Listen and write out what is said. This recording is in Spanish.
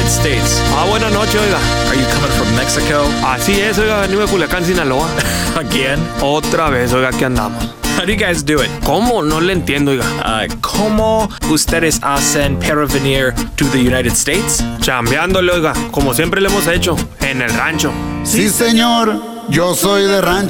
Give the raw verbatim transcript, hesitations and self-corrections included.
United States. Ah, buenas noches, oiga. Are you coming from Mexico? Así es, oiga, venimos de Culiacán, Sinaloa. Again? Otra vez, oiga, aquí andamos. How do you guys do it? ¿Cómo? No le entiendo, oiga. Uh, ¿Cómo ustedes hacen para venir to the United States? Chambeándole, oiga, como siempre le hemos hecho, en el rancho. Sí, señor, yo soy de rancho.